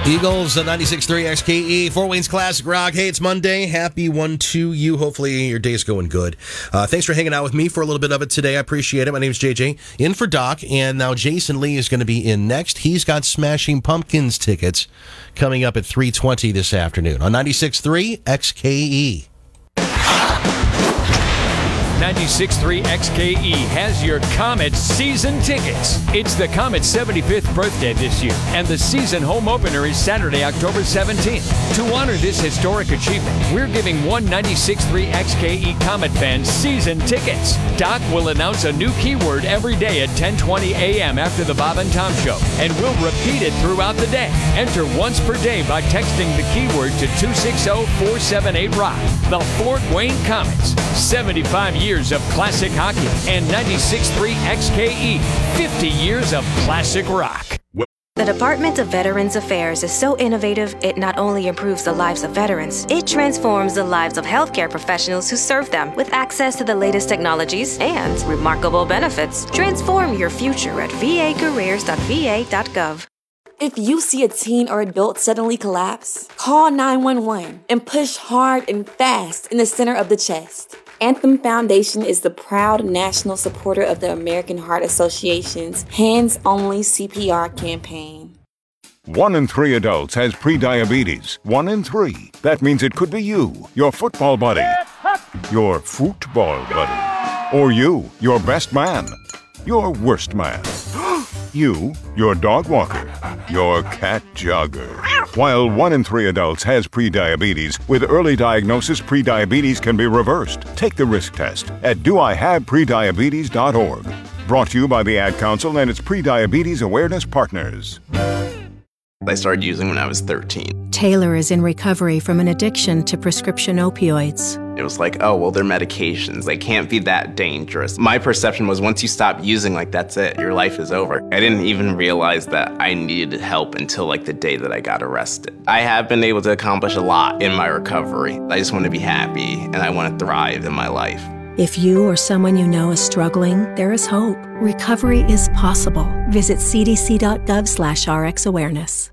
Eagles at 96.3 XKE, Fort Wayne's Classic Rock. Hey, it's Monday. Happy one to you. Hopefully your day's going good. Thanks for hanging out with me for a little bit of it today. I appreciate it. My name's JJ, in for Doc, and now Jason Lee is going to be in next. He's got Smashing Pumpkins tickets coming up at 3:20 this afternoon on 96.3 XKE. 96.3 XKE has your Comet season tickets. It's the Comet's 75th birthday this year, and the season home opener is Saturday, October 17th. To honor this historic achievement, we're giving one 96.3 XKE Comet fan season tickets. Doc will announce a new keyword every day at 10:20 a.m. after the Bob and Tom Show, and we'll repeat it throughout the day. Enter once per day by texting the keyword to 260-478-ROCK. The Fort Wayne Comets, 75 years of classic hockey, and 96.3 XKE, 50 years of classic rock. The Department of Veterans Affairs is so innovative, it not only improves the lives of veterans, it transforms the lives of healthcare professionals who serve them with access to the latest technologies and remarkable benefits. Transform your future at vacareers.va.gov. If you see a teen or adult suddenly collapse, call 911 and push hard and fast in the center of the chest. Anthem Foundation is the proud national supporter of the American Heart Association's Hands-Only CPR campaign. 1 in 3 adults has prediabetes. 1 in 3. That means it could be you, your football buddy, your football buddy, or you, your best man, your worst man, you, your dog walker, your cat jogger. While 1 in 3 adults has prediabetes, with early diagnosis, prediabetes can be reversed. Take the risk test at doihaveprediabetes.org. Brought to you by the Ad Council and its Prediabetes Awareness Partners. I started using when I was 13. Taylor is in recovery from an addiction to prescription opioids. It was like, oh, well, they're medications. They can't be that dangerous. My perception was once you stop using, like, that's it. Your life is over. I didn't even realize that I needed help until, like, the day that I got arrested. I have been able to accomplish a lot in my recovery. I just want to be happy, and I want to thrive in my life. If you or someone you know is struggling, there is hope. Recovery is possible. Visit cdc.gov/rxawareness.